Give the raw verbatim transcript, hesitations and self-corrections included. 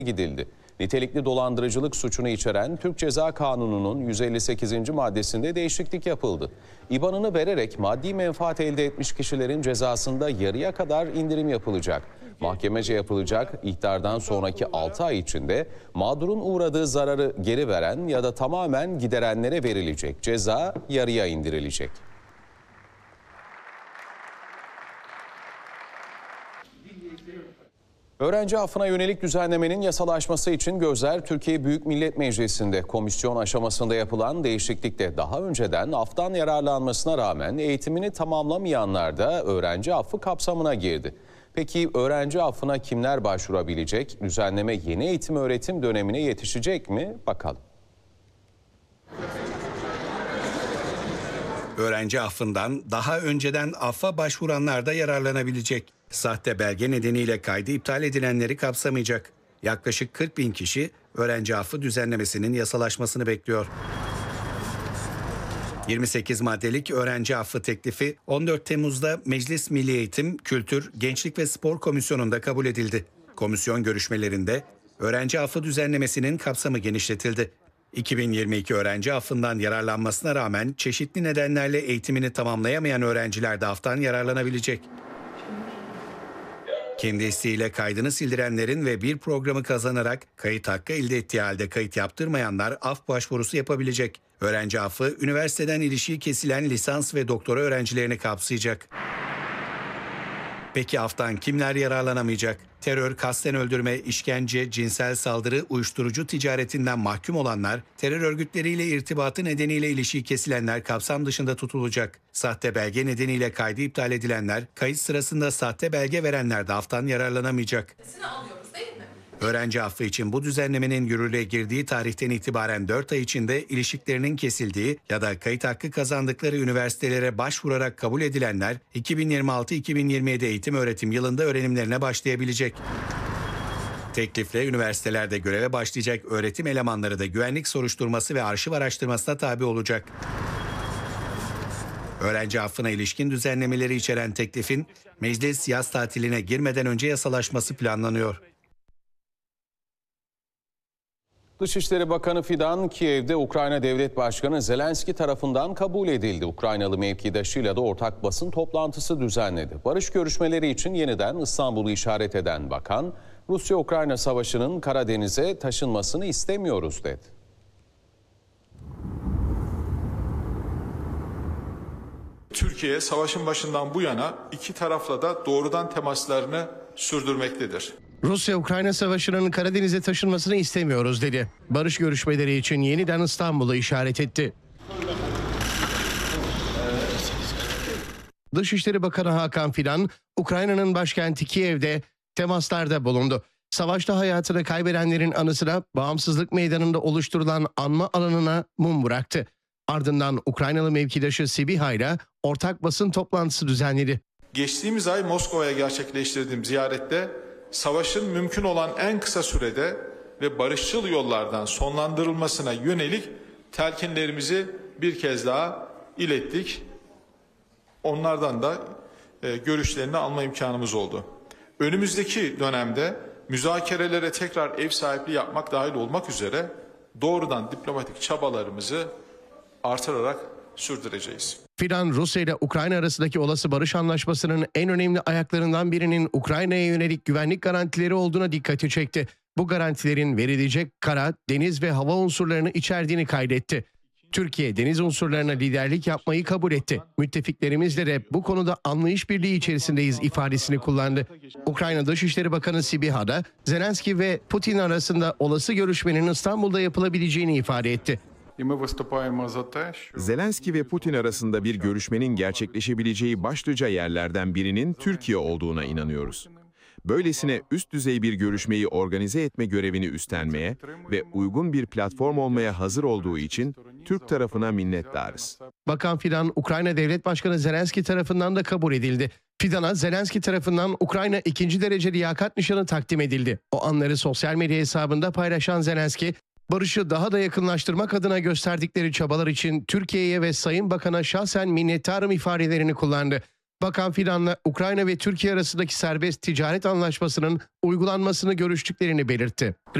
gidildi. Nitelikli dolandırıcılık suçunu içeren Türk Ceza Kanunu'nun yüz elli sekizinci maddesinde değişiklik yapıldı. İban'ını vererek maddi menfaat elde etmiş kişilerin cezasında yarıya kadar indirim yapılacak. Mahkemece yapılacak ihtardan sonraki altı ay içinde mağdurun uğradığı zararı geri veren ya da tamamen giderenlere verilecek ceza yarıya indirilecek. Öğrenci affına yönelik düzenlemenin yasalaşması için gözler Türkiye Büyük Millet Meclisi'nde. Komisyon aşamasında yapılan değişiklikte daha önceden aftan yararlanmasına rağmen eğitimini tamamlamayanlar da öğrenci affı kapsamına girdi. Peki öğrenci affına kimler başvurabilecek? Düzenleme yeni eğitim öğretim dönemine yetişecek mi? Bakalım. Öğrenci affından daha önceden affa başvuranlar da yararlanabilecek. Sahte belge nedeniyle kaydı iptal edilenleri kapsamayacak. Yaklaşık kırk bin kişi öğrenci affı düzenlemesinin yasalaşmasını bekliyor. yirmi sekiz maddelik öğrenci affı teklifi on dört Temmuz'da Meclis Milli Eğitim, Kültür, Gençlik ve Spor Komisyonu'nda kabul edildi. Komisyon görüşmelerinde öğrenci affı düzenlemesinin kapsamı genişletildi. iki bin yirmi iki öğrenci affından yararlanmasına rağmen çeşitli nedenlerle eğitimini tamamlayamayan öğrenciler de aftan yararlanabilecek. Kendi isteğiyle kaydını sildirenlerin ve bir programı kazanarak kayıt hakkı elde ettiği halde kayıt yaptırmayanlar af başvurusu yapabilecek. Öğrenci affı, üniversiteden ilişiği kesilen lisans ve doktora öğrencilerini kapsayacak. Peki aftan kimler yararlanamayacak? Terör, kasten öldürme, işkence, cinsel saldırı, uyuşturucu ticaretinden mahkum olanlar, terör örgütleriyle irtibatı nedeniyle ilişiği kesilenler kapsam dışında tutulacak. Sahte belge nedeniyle kaydı iptal edilenler, kayıt sırasında sahte belge verenler de aftan yararlanamayacak. Öğrenci affı için bu düzenlemenin yürürlüğe girdiği tarihten itibaren dört ay içinde ilişiklerinin kesildiği ya da kayıt hakkı kazandıkları üniversitelere başvurarak kabul edilenler iki bin yirmi altı iki bin yirmi yedi eğitim öğretim yılında öğrenimlerine başlayabilecek. Teklifle üniversitelerde göreve başlayacak öğretim elemanları da güvenlik soruşturması ve arşiv araştırmasına tabi olacak. Öğrenci affına ilişkin düzenlemeleri içeren teklifin meclis yaz tatiline girmeden önce yasalaşması planlanıyor. Dışişleri Bakanı Fidan, Kiev'de Ukrayna Devlet Başkanı Zelenski tarafından kabul edildi. Ukraynalı mevkidaşıyla da ortak basın toplantısı düzenledi. Barış görüşmeleri için yeniden İstanbul'u işaret eden bakan, Rusya-Ukrayna savaşının Karadeniz'e taşınmasını istemiyoruz dedi. Türkiye savaşın başından bu yana iki tarafla da doğrudan temaslarını sürdürmektedir. Rusya-Ukrayna savaşının Karadeniz'e taşınmasını istemiyoruz dedi. Barış görüşmeleri için yeniden İstanbul'u işaret etti. Dışişleri Bakanı Hakan Fidan, Ukrayna'nın başkenti Kiev'de temaslarda bulundu. Savaşta hayatını kaybedenlerin anısına Bağımsızlık Meydanı'nda oluşturulan anma alanına mum bıraktı. Ardından Ukraynalı mevkidaşı Sibiha ile ortak basın toplantısı düzenledi. Geçtiğimiz ay Moskova'ya gerçekleştirdiğim ziyarette savaşın mümkün olan en kısa sürede ve barışçıl yollardan sonlandırılmasına yönelik telkinlerimizi bir kez daha ilettik. Onlardan da e, görüşlerini alma imkanımız oldu. Önümüzdeki dönemde müzakerelere tekrar ev sahipliği yapmak dahil olmak üzere doğrudan diplomatik çabalarımızı artırarak sürdüreceğiz. Fidan, Rusya ile Ukrayna arasındaki olası barış anlaşmasının en önemli ayaklarından birinin Ukrayna'ya yönelik güvenlik garantileri olduğuna dikkati çekti. Bu garantilerin verilecek kara, deniz ve hava unsurlarını içerdiğini kaydetti. Türkiye deniz unsurlarına liderlik yapmayı kabul etti. Müttefiklerimizle de bu konuda anlayış birliği içerisindeyiz ifadesini kullandı. Ukrayna Dışişleri Bakanı Sibiha da Zelenski ve Putin arasında olası görüşmenin İstanbul'da yapılabileceğini ifade etti. Zelenski ve Putin arasında bir görüşmenin gerçekleşebileceği başlıca yerlerden birinin Türkiye olduğuna inanıyoruz. Böylesine üst düzey bir görüşmeyi organize etme görevini üstlenmeye ve uygun bir platform olmaya hazır olduğu için Türk tarafına minnettarız. Bakan Fidan, Ukrayna Devlet Başkanı Zelenski tarafından da kabul edildi. Fidan'a Zelenski tarafından Ukrayna ikinci derece liyakat nişanı takdim edildi. O anları sosyal medya hesabında paylaşan Zelenski, barışı daha da yakınlaştırmak adına gösterdikleri çabalar için Türkiye'ye ve Sayın Bakan'a şahsen minnettarım ifadelerini kullandı. Bakan Fidan'la Ukrayna ve Türkiye arasındaki serbest ticaret anlaşmasının uygulanmasını görüştüklerini belirtti.